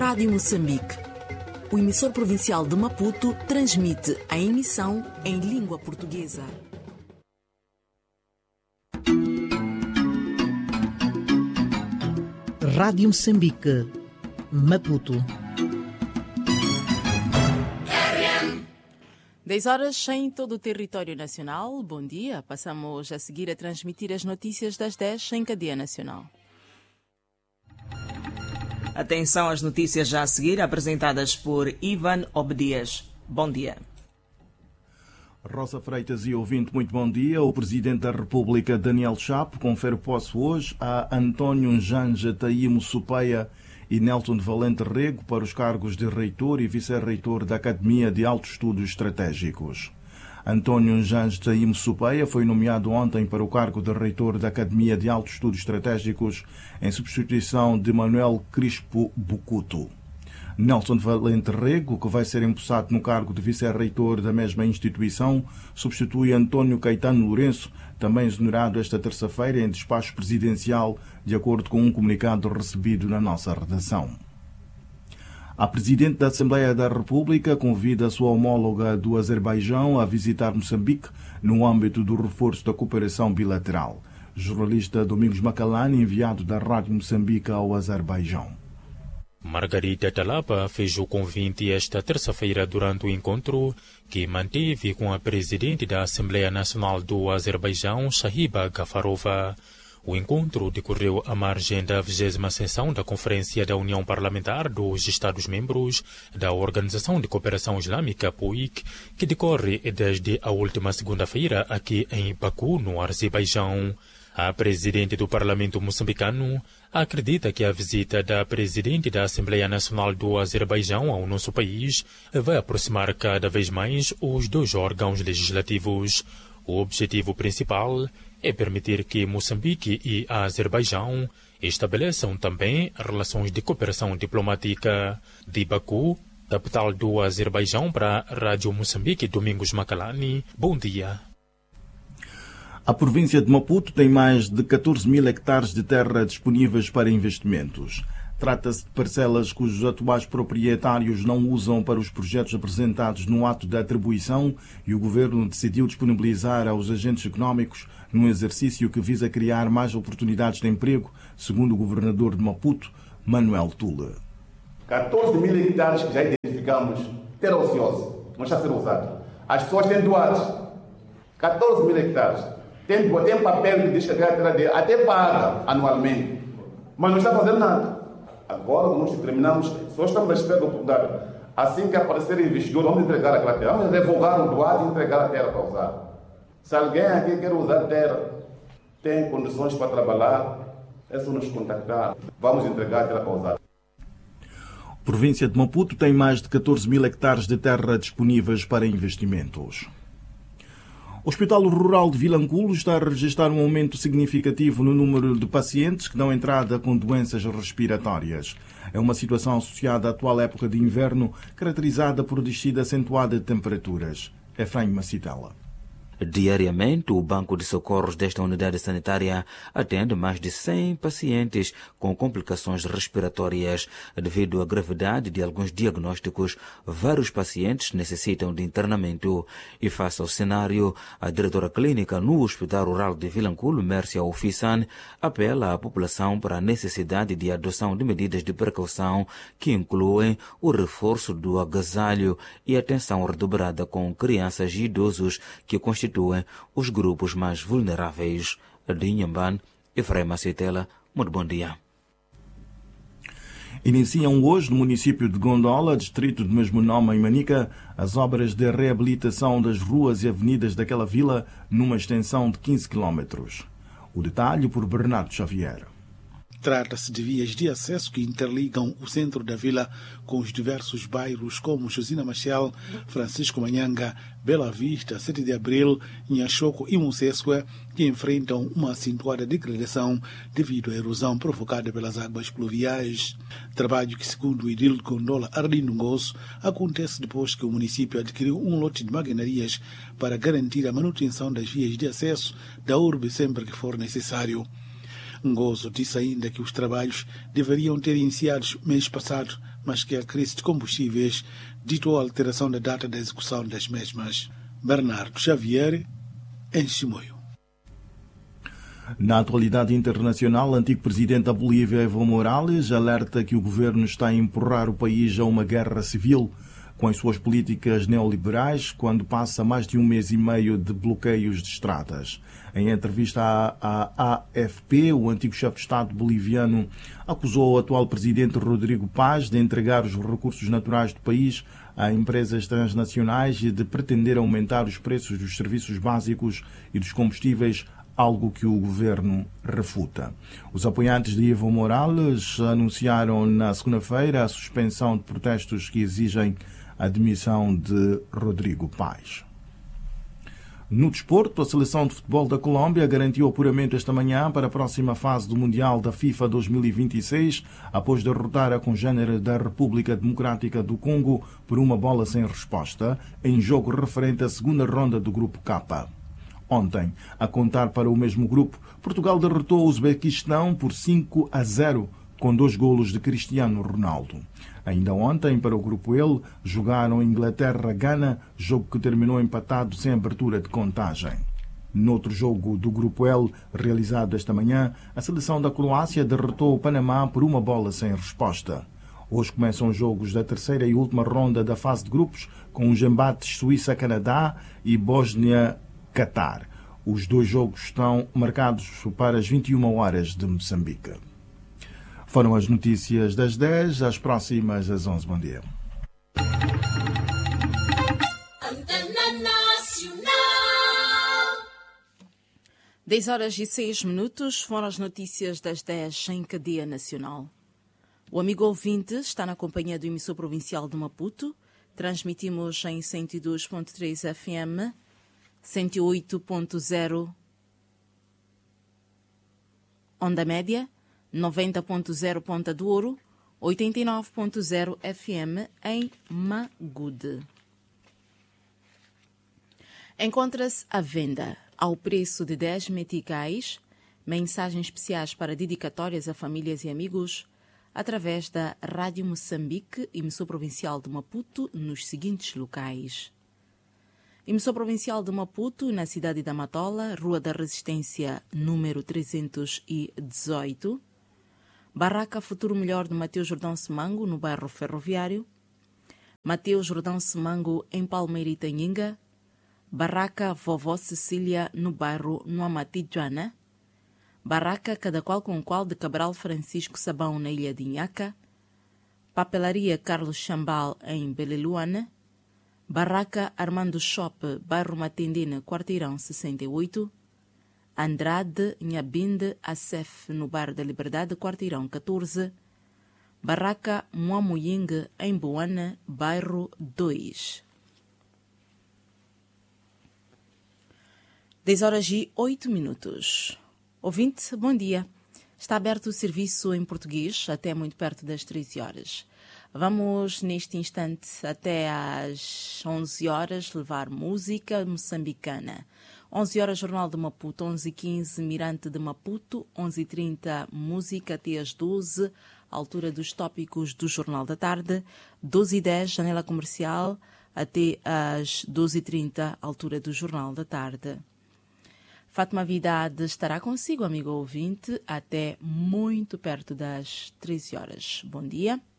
Rádio Moçambique. O emissor provincial de Maputo transmite a emissão em língua portuguesa. Rádio Moçambique, Maputo. 10 horas em todo o território nacional. Bom dia. Passamos a seguir a transmitir as notícias das 10 em cadeia nacional. Atenção às notícias já a seguir, apresentadas por Ivan Obedias. Bom dia. Rosa Freitas e ouvinte, muito bom dia. O Presidente da República, Daniel Chapo, confere posse hoje a António Janja Taimo Supeia e Nelson de Valente Rego para os cargos de reitor e vice-reitor da Academia de Altos Estudos Estratégicos. António Janja Taimo Supeia foi nomeado ontem para o cargo de reitor da Academia de Altos Estudos Estratégicos em substituição de Manuel Crispo Bucuto. Nelson de Valente Rego, que vai ser empossado no cargo de vice-reitor da mesma instituição, substitui António Caetano Lourenço, também exonerado esta terça-feira em despacho presidencial, de acordo com um comunicado recebido na nossa redação. A Presidente da Assembleia da República convida a sua homóloga do Azerbaijão a visitar Moçambique no âmbito do reforço da cooperação bilateral. Jornalista Domingos Macalani, enviado da Rádio Moçambique ao Azerbaijão. Margarida Talapa fez o convite esta terça-feira durante o encontro que manteve com a Presidente da Assembleia Nacional do Azerbaijão, Shahiba Gafarova. O encontro decorreu à margem da 20ª sessão da Conferência da União Parlamentar dos Estados-Membros da Organização de Cooperação Islâmica, POIC, que decorre desde a última segunda-feira aqui em Baku, no Azerbaijão. A Presidente do Parlamento moçambicano acredita que a visita da Presidente da Assembleia Nacional do Azerbaijão ao nosso país vai aproximar cada vez mais os dois órgãos legislativos. O objetivo principal é permitir que Moçambique e a Azerbaijão estabeleçam também relações de cooperação diplomática. De Baku, capital do Azerbaijão, para a Rádio Moçambique, Domingos Macalani. Bom dia. A província de Maputo tem mais de 14 mil hectares de terra disponíveis para investimentos. Trata-se de parcelas cujos atuais proprietários não usam para os projetos apresentados no ato de atribuição e o governo decidiu disponibilizar aos agentes económicos num exercício que visa criar mais oportunidades de emprego, segundo o governador de Maputo, Manuel Tula. 14 mil hectares que já identificamos, terra ociosa, não está a ser usado. As pessoas têm doado 14 mil hectares. Tem papel que diz que a terra dele até paga anualmente, mas não está fazendo nada. Agora, quando nós terminamos, só estamos à espera da oportunidade. Assim que aparecer investidor, vamos entregar aquela terra. Vamos revogar o doado e entregar a terra para usar. Se alguém aqui quer usar a terra, tem condições para trabalhar, é só nos contactar. Vamos entregar a terra para usar. A província de Maputo tem mais de 14 mil hectares de terra disponíveis para investimentos. O Hospital Rural de Vilanculo está a registrar um aumento significativo no número de pacientes que dão entrada com doenças respiratórias. É uma situação associada à atual época de inverno, caracterizada por descida acentuada de temperaturas. Efraim Macitela. Diariamente, o Banco de Socorros desta unidade sanitária atende mais de 100 pacientes com complicações respiratórias. Devido à gravidade de alguns diagnósticos, vários pacientes necessitam de internamento. E face ao cenário, a diretora clínica no Hospital Rural de Vilanculo, Mércia Ofissan, apela à população para a necessidade de adoção de medidas de precaução que incluem o reforço do agasalho e atenção redobrada com crianças e idosos que constituem os grupos mais vulneráveis. De Inhamban, Efraim Macitela, muito bom dia. Iniciam hoje no município de Gondola, distrito do mesmo nome em Manica, as obras de reabilitação das ruas e avenidas daquela vila numa extensão de 15 km. O detalhe por Bernardo Xavier. Trata-se de vias de acesso que interligam o centro da vila com os diversos bairros como Josina Machel, Francisco Manhanga, Bela Vista, 7 de Abril, Inhachoco e Mucesque, que enfrentam uma acentuada degradação devido à erosão provocada pelas águas pluviais. Trabalho que, segundo o edil de Gondola, Arlindo Ngosso, acontece depois que o município adquiriu um lote de maquinarias para garantir a manutenção das vias de acesso da urbe sempre que for necessário. Ngosso disse ainda que os trabalhos deveriam ter iniciado mês passado, mas que a crise de combustíveis ditou a alteração da data da execução das mesmas. Bernardo Xavier, em Chimoio. Na atualidade internacional, o antigo presidente da Bolívia, Evo Morales, alerta que o governo está a empurrar o país a uma guerra civil com as suas políticas neoliberais, quando passa mais de um mês e meio de bloqueios de estradas. Em entrevista à AFP, o antigo chefe de Estado boliviano acusou o atual presidente Rodrigo Paz de entregar os recursos naturais do país a empresas transnacionais e de pretender aumentar os preços dos serviços básicos e dos combustíveis, algo que o governo refuta. Os apoiantes de Evo Morales anunciaram na segunda-feira a suspensão de protestos que exigem a demissão de Rodrigo Paz. No desporto, a seleção de futebol da Colômbia garantiu o apuramento esta manhã para a próxima fase do Mundial da FIFA 2026, após derrotar a congênere da República Democrática do Congo por 1 sem resposta, em jogo referente à segunda ronda do Grupo K. Ontem, a contar para o mesmo grupo, Portugal derrotou o Uzbequistão por 5-0, com 2 golos de Cristiano Ronaldo. Ainda ontem, para o Grupo L, jogaram Inglaterra-Gana, jogo que terminou empatado sem abertura de contagem. Noutro jogo do Grupo L, realizado esta manhã, a seleção da Croácia derrotou o Panamá por 1 sem resposta. Hoje começam os jogos da terceira e última ronda da fase de grupos, com os embates Suíça-Canadá e Bósnia-Catar. Os 2 jogos estão marcados para as 21 horas de Moçambique. Foram as notícias das 10, as próximas às 11. Bom dia. 10h06 foram as notícias das 10 em cadeia nacional. O amigo ouvinte está na companhia do emissor provincial de Maputo. Transmitimos em 102.3 FM, 108.0 onda média, 90.0 Ponta do Ouro, 89.0 FM em Magude. Encontra-se à venda, ao preço de 10 meticais, mensagens especiais para dedicatórias a famílias e amigos, através da Rádio Moçambique, emissor provincial de Maputo, nos seguintes locais. Emissor provincial de Maputo, na cidade da Matola, Rua da Resistência, número 318. Barraca Futuro Melhor de Mateus Jordão Semango, no bairro Ferroviário. Mateus Jordão Semango, em Palmeira e Tanhinga. Barraca Vovó Cecília, no bairro Nuamatijuana. Barraca Cada Qual com Qual de Cabral Francisco Sabão, na ilha de Inhaca. Papelaria Carlos Chambal, em Beleluana. Barraca Armando Shop, bairro Matendina, Quarteirão 68. Andrade Nhambinde Acef, no bairro da Liberdade, Quarteirão 14. Barraca Muamuying, em Boana, bairro 2. 10h08. Ouvinte, bom dia. Está aberto o serviço em português até muito perto das 13 horas. Vamos, neste instante, até às 11 horas, levar música moçambicana. 11 horas, Jornal de Maputo. 11h15, Mirante de Maputo. 11h30, música até às 12, altura dos tópicos do Jornal da Tarde. 12h10, Janela Comercial, até às 12h30, altura do Jornal da Tarde. Fátima Vidade estará consigo, amigo ouvinte, até muito perto das 13 horas. Bom dia.